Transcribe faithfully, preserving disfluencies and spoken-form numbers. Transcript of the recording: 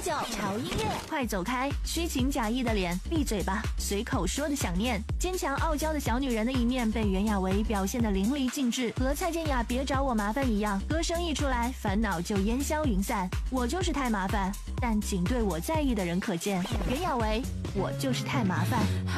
九潮音乐， 快走开！虚情假意的脸，闭嘴吧！随口说的想念，坚强傲娇的小女人的一面被袁娅维表现得淋漓尽致，和蔡健雅别找我麻烦一样，歌声一出来，烦恼就烟消云散。我就是太麻烦，但仅对我在意的人可见。袁娅维，我就是太麻烦。